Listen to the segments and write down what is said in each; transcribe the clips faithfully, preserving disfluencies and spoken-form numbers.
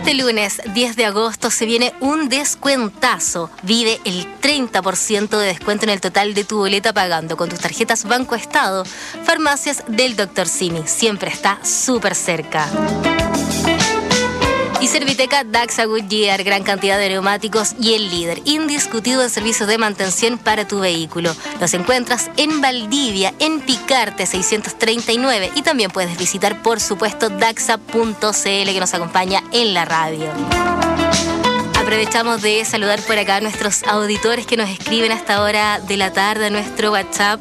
Este lunes diez de agosto se viene un descuentazo. Vive el treinta por ciento de descuento en el total de tu boleta pagando con tus tarjetas Banco Estado. Farmacias del doctor Simi. Siempre está súper cerca. Y Serviteca Daxa Goodyear, gran cantidad de neumáticos y el líder indiscutido de servicios de mantención para tu vehículo. Los encuentras en Valdivia, en Picarte seiscientos treinta y nueve, y también puedes visitar, por supuesto, daxa punto c l, que nos acompaña en la radio. Aprovechamos de saludar por acá a nuestros auditores que nos escriben a esta hora de la tarde a nuestro WhatsApp.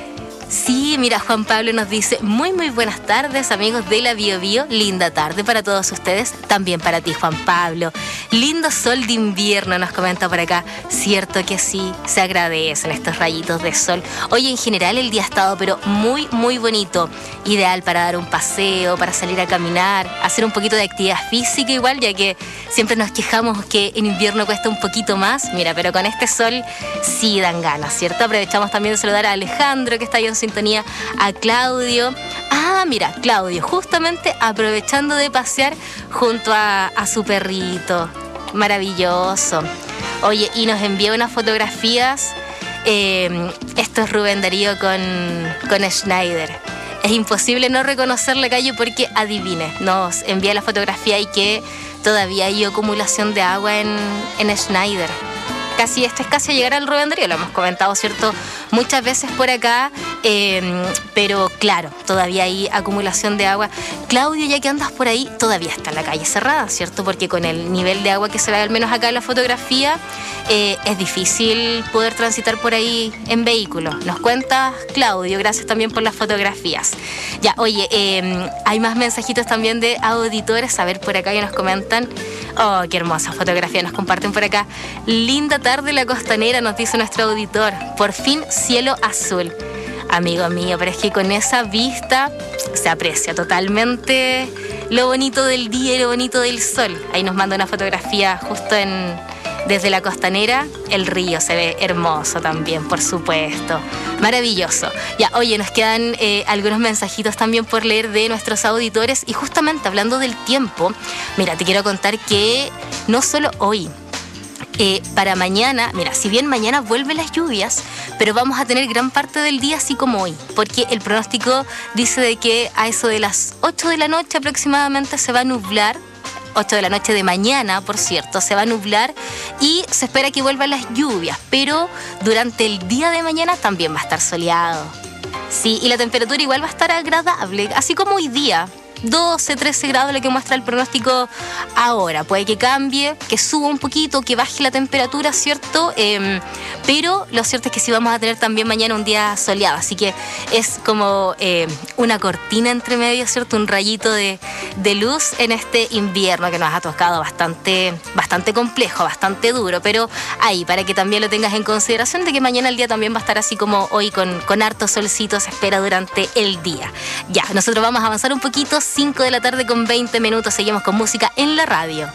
Sí, mira, Juan Pablo nos dice: muy muy buenas tardes, amigos de la Bio Bio. Linda tarde para todos ustedes, también para ti, Juan Pablo. Lindo sol de invierno, nos comenta por acá. Cierto que sí, se agradecen estos rayitos de sol. Hoy en general el día ha estado pero muy muy bonito. Ideal para dar un paseo, para salir a caminar, hacer un poquito de actividad física igual, ya que siempre nos quejamos que en invierno cuesta un poquito más. Mira, pero con este sol sí dan ganas, ¿cierto? Aprovechamos también de saludar a Alejandro, que está ahí en sintonía, a Claudio. Ah, mira, Claudio, justamente aprovechando de pasear junto a, a su perrito. Maravilloso. Oye, y nos envía unas fotografías. Eh, esto es Rubén Darío con, con Schneider. Es imposible no reconocer la calle porque, adivine, nos envía la fotografía y que todavía hay acumulación de agua en, en Schneider. Casi, esto es casi llegar al Rubén Darío, lo hemos comentado, ¿cierto?, muchas veces por acá, eh, pero claro, todavía hay acumulación de agua. Claudio, ya que andas por ahí, todavía está la calle cerrada, ¿cierto?, porque con el nivel de agua que se ve al menos acá en la fotografía, eh, es difícil poder transitar por ahí en vehículo. Nos cuenta Claudio, gracias también por las fotografías. Ya, oye, eh, hay más mensajitos también de auditores, a ver por acá que nos comentan. Oh, qué hermosa fotografía nos comparten por acá. Linda tarde la costanera, nos dice nuestro auditor. Por fin cielo azul. Amigo mío, pero es que con esa vista se aprecia totalmente lo bonito del día y lo bonito del sol. Ahí nos manda una fotografía justo en desde la costanera. El río se ve hermoso también, por supuesto. Maravilloso. Ya, oye, nos quedan eh, algunos mensajitos también por leer de nuestros auditores. Y justamente hablando del tiempo, mira, te quiero contar que no solo hoy, Eh, para mañana, mira, si bien mañana vuelven las lluvias, pero vamos a tener gran parte del día así como hoy, porque el pronóstico dice de que a eso de las ocho de la noche aproximadamente se va a nublar, ocho de la noche de mañana, por cierto, se va a nublar y se espera que vuelvan las lluvias, pero durante el día de mañana también va a estar soleado. Sí, y la temperatura igual va a estar agradable, así como hoy día. doce, trece grados lo que muestra el pronóstico ahora. Puede que cambie, que suba un poquito, que baje la temperatura, ¿cierto? Eh, pero lo cierto es que sí vamos a tener también mañana un día soleado. Así que es como eh, una cortina entre medio, ¿cierto? Un rayito de, de luz en este invierno que nos ha tocado bastante, bastante complejo, bastante duro. Pero ahí, para que también lo tengas en consideración de que mañana el día también va a estar así como hoy, con, con harto solcito, se espera durante el día. Ya, nosotros vamos a avanzar un poquito. cinco de la tarde con veinte minutos, seguimos con música en la radio.